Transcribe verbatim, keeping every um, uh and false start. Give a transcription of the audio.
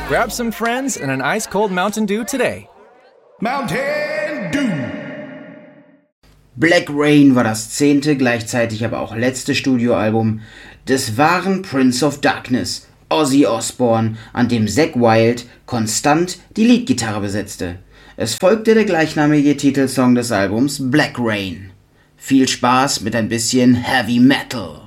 Grab some friends and an ice-cold Mountain Dew today. Mountain Dew! Black Rain war das zehnte, gleichzeitig aber auch letzte Studioalbum des wahren Prince of Darkness, Ozzy Osbourne, an dem Zakk Wylde konstant die Leadgitarre besetzte. Es folgte der gleichnamige Titelsong des Albums Black Rain. Viel Spaß mit ein bisschen Heavy Metal.